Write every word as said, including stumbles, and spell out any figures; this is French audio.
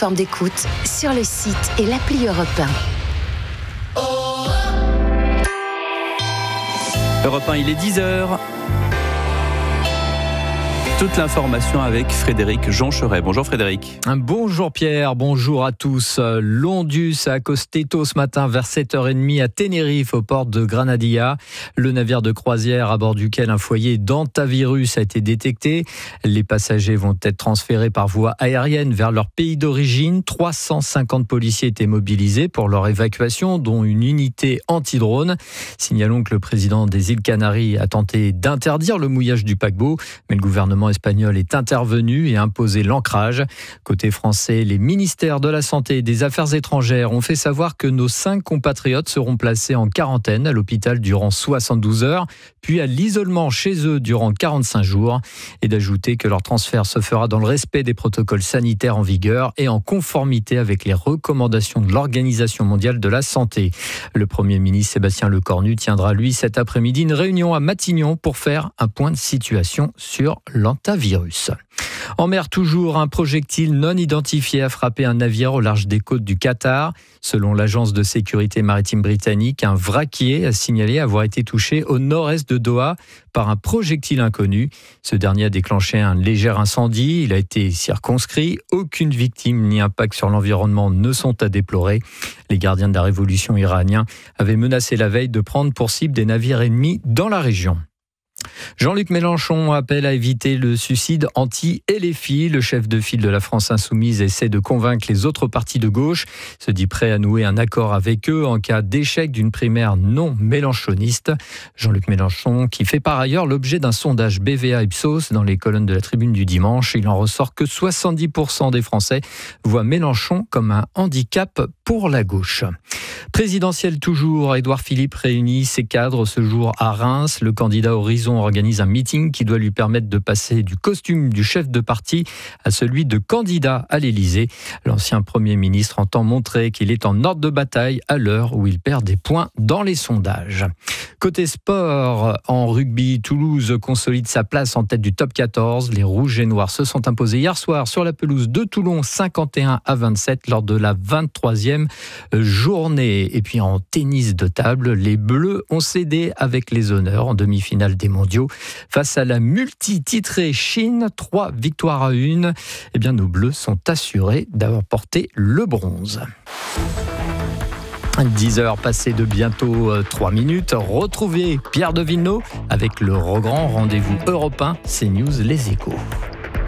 plateforme d'écoute, sur le site et l'appli Europe un. Europe un, il est dix heures. Toute l'information avec Frédéric Joncheret. Bonjour Frédéric. Bonjour Pierre, bonjour à tous. L'Ondus a accosté tôt ce matin vers sept heures trente à Tenerife, au port de Granadilla. Le navire de croisière à bord duquel un foyer d'hantavirus a été détecté. Les passagers vont être transférés par voie aérienne vers leur pays d'origine. trois cent cinquante policiers étaient mobilisés pour leur évacuation, dont une unité anti-drone. Signalons que le président des îles Canaries a tenté d'interdire le mouillage du paquebot, mais le gouvernement espagnol est intervenu et a imposé l'ancrage. Côté français, les ministères de la Santé et des Affaires étrangères ont fait savoir que nos cinq compatriotes seront placés en quarantaine à l'hôpital durant soixante-douze heures, puis à l'isolement chez eux durant quarante-cinq jours, et d'ajouter que leur transfert se fera dans le respect des protocoles sanitaires en vigueur et en conformité avec les recommandations de l'Organisation mondiale de la santé. Le Premier ministre Sébastien Lecornu tiendra lui cet après-midi une réunion à Matignon pour faire un point de situation sur l'hantavirus. En mer toujours, un projectile non identifié a frappé un navire au large des côtes du Qatar. Selon l'agence de sécurité maritime britannique, un vraquier a signalé avoir été touché au nord-est de Doha par un projectile inconnu. Ce dernier a déclenché un léger incendie. Il a été circonscrit. Aucune victime ni impact sur l'environnement ne sont à déplorer. Les gardiens de la révolution iraniens avaient menacé la veille de prendre pour cible des navires ennemis dans la région. Jean-Luc Mélenchon appelle à éviter le suicide anti-L F I. Le chef de file de la France Insoumise essaie de convaincre les autres partis de gauche, se dit prêt à nouer un accord avec eux en cas d'échec d'une primaire non mélenchoniste. Jean-Luc Mélenchon qui fait par ailleurs l'objet d'un sondage B V A Ipsos dans les colonnes de la Tribune du dimanche. Il en ressort que soixante-dix pour cent des Français voient Mélenchon comme un handicap pour la gauche. Présidentielle toujours, Édouard Philippe réunit ses cadres ce jour à Reims. Le candidat Horizon organise un meeting qui doit lui permettre de passer du costume du chef de parti à celui de candidat à l'Élysée. L'ancien Premier ministre entend montrer qu'il est en ordre de bataille à l'heure où il perd des points dans les sondages. Côté sport, en rugby, Toulouse consolide sa place en tête du top quatorze. Les Rouges et Noirs se sont imposés hier soir sur la pelouse de Toulon cinquante et un à vingt-sept lors de la vingt-troisième journée. Et puis en tennis de table, les Bleus ont cédé avec les honneurs en demi-finale des mondiaux face à la multititrée Chine. Trois victoires à une. Eh bien, nos Bleus sont assurés d'avoir porté le bronze. dix heures passées de bientôt trois minutes. Retrouvez Pierre de Villeneuve avec le grand rendez-vous européen CNews Les Échos.